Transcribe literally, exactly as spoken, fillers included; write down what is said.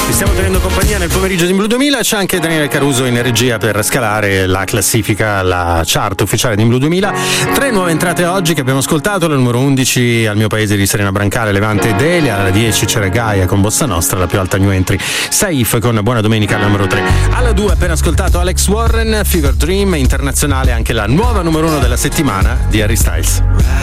Ci stiamo tenendo compagnia nel pomeriggio di Blu duemila, c'è anche Daniele Caruso in regia per scalare la classifica, la chart ufficiale di Blu duemila. Tre nuove entrate oggi che abbiamo ascoltato: la numero undici Al mio paese di Serena Brancale, Levante e Delia, alla dieci c'era Gaia con Bossa Nostra, la più alta new entry Saif con Buona Domenica alla numero tre. Alla due appena ascoltato Alex Warren, Fever Dream, internazionale anche la nuova numero uno della settimana di Harry Styles.